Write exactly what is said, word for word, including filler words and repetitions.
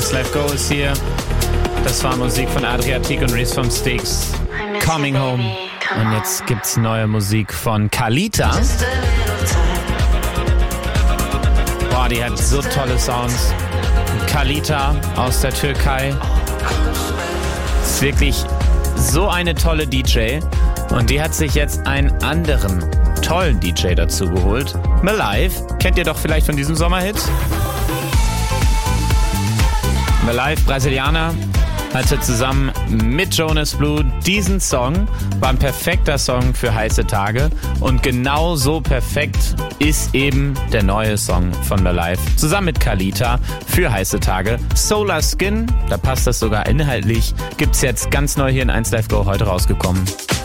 eins Live Go ist hier. Das war Musik von Adriatic und Reese vom Styx. Coming Home. Und jetzt gibt's neue Musik von Kalita. Boah, die hat so tolle Sounds. Kalita aus der Türkei. Ist wirklich so eine tolle D J. Und die hat sich jetzt einen anderen tollen D J dazu geholt. Malive. Kennt ihr doch vielleicht von diesem Sommerhit? Malive, Brasilianer, hatte zusammen mit Jonas Blue diesen Song. War ein perfekter Song für heiße Tage. Und genau so perfekt ist eben der neue Song von Malive. Zusammen mit Kalita für heiße Tage. Solar Skin, da passt das sogar inhaltlich. Gibt's jetzt ganz neu hier in eins Live Go, heute rausgekommen.